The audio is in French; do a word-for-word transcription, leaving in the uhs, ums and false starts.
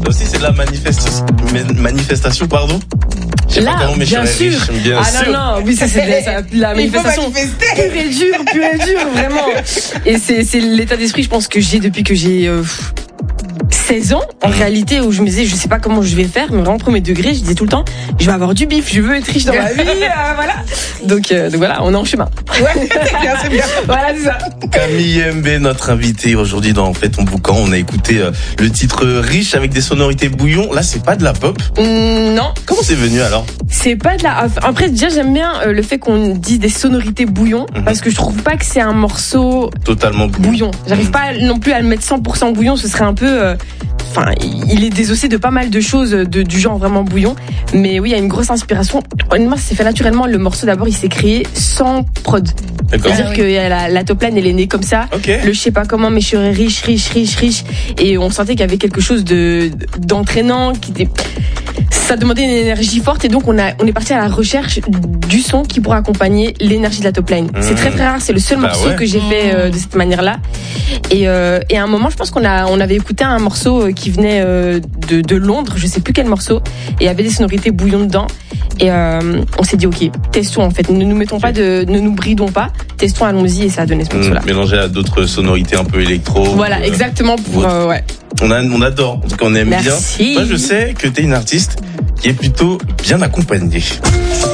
Ça aussi, c'est de la manifestation, manifestation pardon. Là, bien sûr. Riche, bien ah sûr. non, non, oui, ça c'est de, ça, de la manifestation pure et dure, pure et dure, vraiment. Et c'est, c'est l'état d'esprit, je pense, que j'ai depuis que j'ai euh, seize ans, en mmh. réalité, où je me disais, je sais pas comment je vais faire, mais vraiment premier degré, je disais tout le temps, je vais avoir du bif, je veux être riche dans ma vie, euh, voilà. Donc, euh, donc voilà, on est en chemin. Ouais, c'est bien, c'est bien. Voilà, c'est ça. Camille M B, notre invitée aujourd'hui dans En fait ton boucan. On a écouté euh, le titre Riche avec des sonorités bouillon. Là, c'est pas de la pop. Mmh, non. Comment c'est venu alors? C'est pas de la. Après, déjà, j'aime bien euh, le fait qu'on dise des sonorités bouillon, mmh. parce que je trouve pas que c'est un morceau totalement bouillon. bouillon. J'arrive mmh. pas non plus à le mettre cent pour cent bouillon. Ce serait un peu. Euh, Enfin, il est désossé de pas mal de choses de, du genre vraiment bouillon. Mais oui, il y a une grosse inspiration. Honnêtement, ça s'est fait naturellement. Le morceau, d'abord, il s'est créé sans prod. D'accord. C'est-à-dire ah, que oui. la, la top line, elle est née comme ça. Okay. Le je sais pas comment, mais je serais riche, riche, riche, riche. Et on sentait qu'il y avait quelque chose de, d'entraînant, qui était, ça demandait une énergie forte. Et donc, on a, on est parti à la recherche du son qui pourra accompagner l'énergie de la top line. Mmh. C'est très, très rare. C'est le seul bah morceau ouais. que j'ai fait euh, de cette manière-là. Et, euh, et à un moment, je pense qu'on a, on avait écouté un morceau qui venait euh, de, de Londres, je sais plus quel morceau, et il y avait des sonorités bouillon dedans. Et euh, on s'est dit, ok, testons en fait, ne nous mettons pas de, ne nous bridons pas, testons, allons-y, et ça a donné ce morceau-là. Mmh, mélangé à d'autres sonorités un peu électro. Voilà, euh, exactement. Pour, euh, ouais. On, a, on adore, en tout cas on aime Merci. bien. Moi je sais que t'es une artiste qui est plutôt bien accompagnée.